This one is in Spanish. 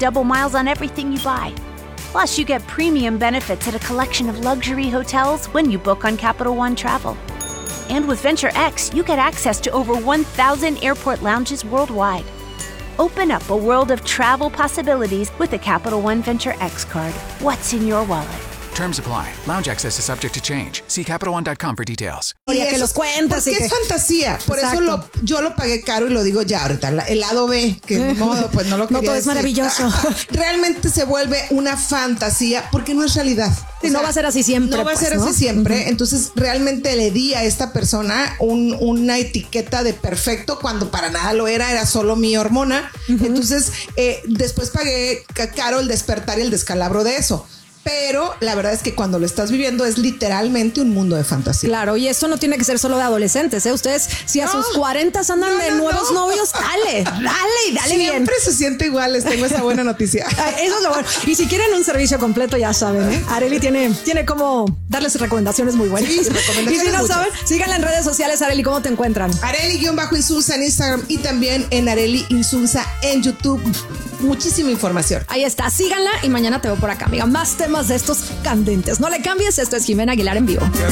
double miles on everything you buy. Plus, you get premium benefits at a collection of luxury hotels when you book on Capital One Travel. And with Venture X, you get access to over 1,000 airport lounges worldwide. Open up a world of travel possibilities with the Capital One Venture X card. What's in your wallet? Terms apply. Lounge access is subject to change. See CapitalOne.com for details. Oye, que los cuentas. Porque es fantasía. Por Exacto. eso yo lo pagué caro y lo digo ya ahorita. El lado B, que de modo, pues no lo quería No todo es decir. maravilloso. Realmente se vuelve una fantasía porque no es realidad. Sí, no va a ser así siempre. No va a ser así siempre. Entonces realmente le di a esta persona una etiqueta de perfecto cuando para nada lo era solo mi hormona. Entonces después pagué caro el despertar y el descalabro de eso. Pero la verdad es que cuando lo estás viviendo es literalmente un mundo de fantasía. Claro, y esto no tiene que ser solo de adolescentes, ¿eh? Ustedes, si a sus 40 andan de nuevos novios, dale bien. Siempre se siente igual, les tengo esa buena noticia. Eso es lo bueno. Y si quieren un servicio completo, ya saben, ¿eh? Arely tiene como darles recomendaciones muy buenas. Sí, y si no saben, síganla en redes sociales. Arely, ¿cómo te encuentran? Arely-Insunza en Instagram y también en Arely Insunza en YouTube. Muchísima información. Ahí está, síganla y mañana te veo por acá, amiga. Más temas de estos candentes. No le cambies, esto es Jimena Aguilar en vivo.